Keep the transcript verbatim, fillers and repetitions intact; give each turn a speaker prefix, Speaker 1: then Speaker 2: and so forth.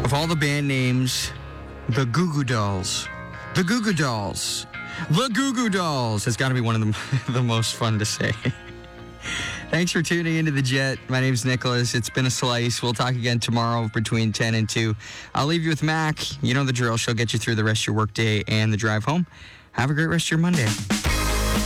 Speaker 1: Of all the band names, the Goo Goo Dolls. The Goo Goo Dolls. The Goo Goo Dolls has got to be one of the, the most fun to say. Thanks for tuning into The Jet. My name's Nicholas. It's been a slice. We'll talk again tomorrow between ten and two. I'll leave you with Mac. You know the drill. She'll get you through the rest of your workday and the drive home. Have a great rest of your Monday.